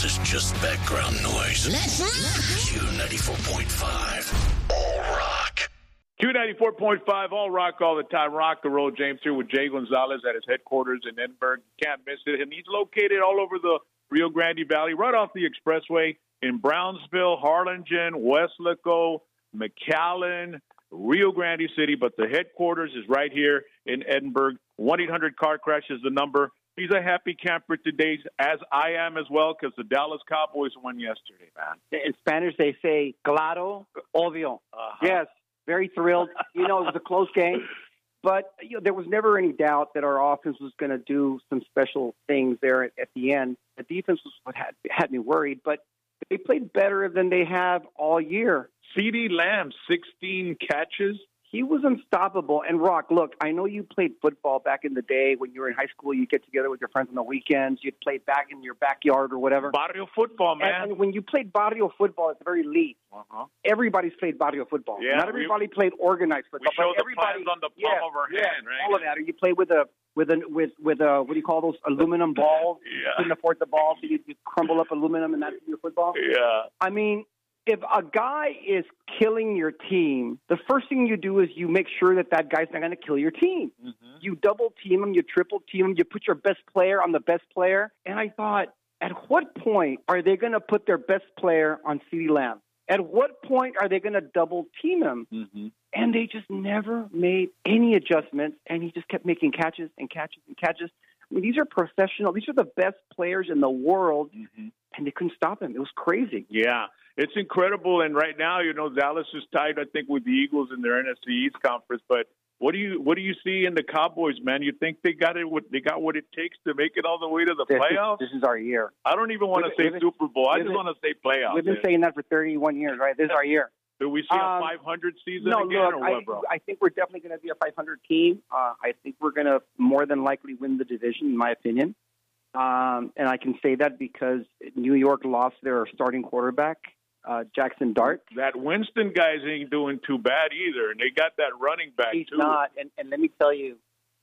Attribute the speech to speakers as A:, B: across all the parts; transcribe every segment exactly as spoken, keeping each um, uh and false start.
A: else is just background noise.
B: Let's rock!
A: Q ninety-four point five, All Rock.
C: Q ninety-four point five, All Rock all the time. Rock the road. James here with Jay Gonzalez at his headquarters in Edinburgh. Can't miss it. And he's located all over the Rio Grande Valley, right off the expressway in Brownsville, Harlingen, Weslaco, McAllen, Rio Grande City. But the headquarters is right here in Edinburgh. one eight hundred car crash is the number. He's a happy camper today, as I am as well, because the Dallas Cowboys won yesterday, man.
D: In Spanish, they say, claro, obvio.
C: Uh-huh.
D: Yes, very thrilled. You know, it was a close game. But you know, there was never any doubt that our offense was going to do some special things there at, at the end. The defense was what had, had me worried, but they played better than they have all year.
C: CeeDee Lamb, sixteen catches.
D: He was unstoppable. And, Rock, look, I know you played football back in the day when you were in high school. You get together with your friends on the weekends. You'd play back in your backyard or whatever.
C: Barrio football, man.
D: And, and when you played barrio football at the very least, uh-huh. everybody's played barrio football.
C: Yeah,
D: Not everybody we, played organized football.
C: We showed
D: but everybody,
C: the plans on the palm
D: yeah,
C: of our
D: yeah,
C: hand, right?
D: all of that. Or you play with a with a with with a what do you call those aluminum balls?
C: Yeah.
D: You couldn't afford the ball, so you, you crumble up aluminum, and that's your football.
C: Yeah.
D: I mean, if a guy is killing your team, the first thing you do is you make sure that that guy's not going to kill your team. Mm-hmm. You double team him, you triple team him, you put your best player on the best player. And I thought, at what point are they going to put their best player on CeeDee Lamb? At what point are they going to double team him? Mm-hmm. And they just never made any adjustments, and he just kept making catches and catches and catches. I mean, these are professional. These are the best players in the world, mm-hmm. and they couldn't stop him. It was crazy.
C: Yeah. It's incredible, and right now, you know, Dallas is tied, I think, with the Eagles in their N F C East conference. But what do you what do you see in the Cowboys, man? You think they got it? What they got? What it takes to make it all the way to the
D: this
C: playoffs?
D: Is, this is our year.
C: I don't even want to say Super Bowl. I just want to say playoffs.
D: We've been saying that for thirty-one years, right? This is our year.
C: Do we see
D: um,
C: a five hundred season
D: no,
C: again,
D: look,
C: or what,
D: I,
C: bro?
D: I think we're definitely going to be a five hundred team. Uh, I think we're going to more than likely win the division, in my opinion. Um, and I can say that because New York lost their starting quarterback. Uh, Jackson Dart.
C: That Winston guys ain't doing too bad either, and they got that running back
D: He's
C: too.
D: He's not, and, and let me tell you,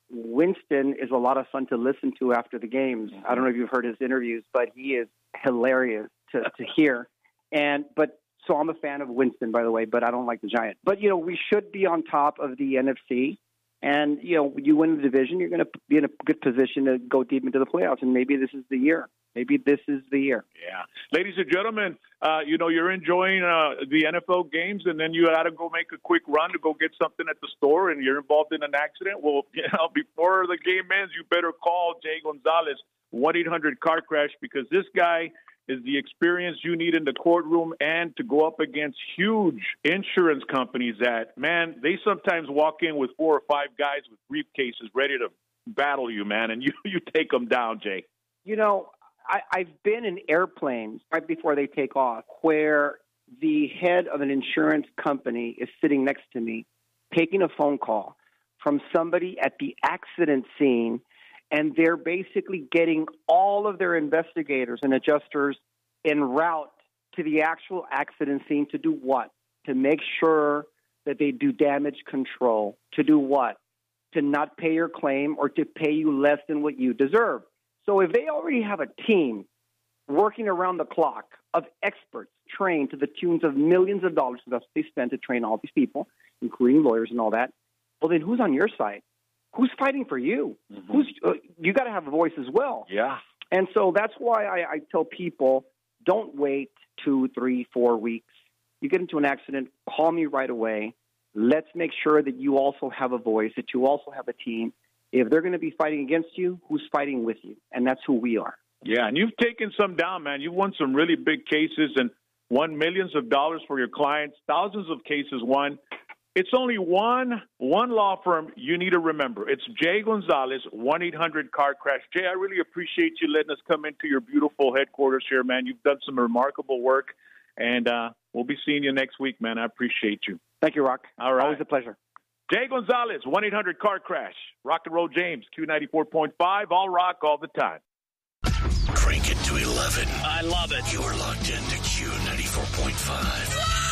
D: Winston is a lot of fun to listen to after the games. Mm-hmm. I don't know if you've heard his interviews, but he is hilarious to, to hear. And but so I'm a fan of Winston, by the way, but I don't like the Giants. But you know, we should be on top of the N F C, and you know, you win the division, you're going to be in a good position to go deep into the playoffs, and maybe this is the year. Maybe this is the year.
C: Yeah. Ladies and gentlemen, uh, you know, you're enjoying uh, the N F L games, and then you got to go make a quick run to go get something at the store, and you're involved in an accident. Well, you know, before the game ends, you better call Jay Gonzalez, one eight hundred car crash, because this guy is the experience you need in the courtroom and to go up against huge insurance companies that, man, they sometimes walk in with four or five guys with briefcases ready to battle you, man, and you, you take them down, Jay.
D: You know, I, I've been in airplanes right before they take off where the head of an insurance company is sitting next to me taking a phone call from somebody at the accident scene, and they're basically getting all of their investigators and adjusters en route to the actual accident scene to do what? To make sure that they do damage control. To do what? To not pay your claim or to pay you less than what you deserve. So if they already have a team working around the clock of experts trained to the tunes of millions of dollars that they spend to train all these people, including lawyers and all that, well, then who's on your side? Who's fighting for you? Mm-hmm. Who's uh, you got to have a voice as well.
C: Yeah.
D: And so that's why I, I tell people, don't wait two, three, four weeks. You get into an accident, call me right away. Let's make sure that you also have a voice, that you also have a team. If they're going to be fighting against you, who's fighting with you? And that's who we are.
C: Yeah, and you've taken some down, man. You've won some really big cases and won millions of dollars for your clients, thousands of cases won. It's only one one law firm you need to remember. It's Jay Gonzalez, one eight hundred car crash. Jay, I really appreciate you letting us come into your beautiful headquarters here, man. You've done some remarkable work, and uh, we'll be seeing you next week, man. I appreciate you.
D: Thank you, Rock.
C: All right.
D: Always a pleasure.
C: Jay Gonzalez, one eight hundred car crash. Rock and Roll James, Q ninety-four point five, all rock all the time.
A: Crank it to eleven.
B: I love it.
A: You're locked into Q ninety-four point five.